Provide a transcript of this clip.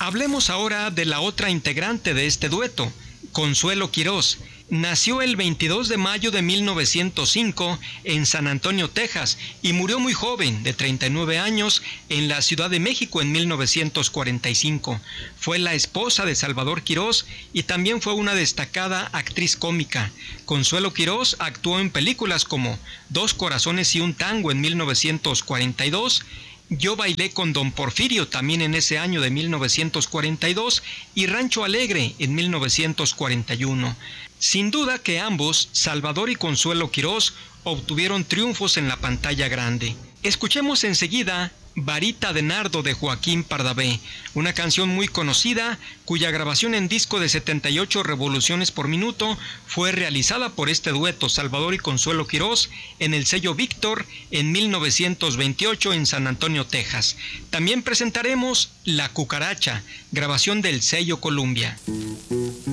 Hablemos ahora de la otra integrante de este dueto, Consuelo Quirós. Nació el 22 de mayo de 1905 en San Antonio, Texas, y murió muy joven, de 39 años, en la Ciudad de México en 1945. Fue la esposa de Salvador Quirós y también fue una destacada actriz cómica. Consuelo Quirós actuó en películas como Dos corazones y un tango en 1942, Yo bailé con Don Porfirio también en ese año de 1942 y Rancho Alegre en 1941. Sin duda que ambos, Salvador y Consuelo Quirós, obtuvieron triunfos en la pantalla grande. Escuchemos enseguida Varita de Nardo de Joaquín Pardavé, una canción muy conocida cuya grabación en disco de 78 revoluciones por minuto fue realizada por este dueto Salvador y Consuelo Quirós en el sello Víctor en 1928 en San Antonio, Texas. También presentaremos La Cucaracha, grabación del sello Columbia.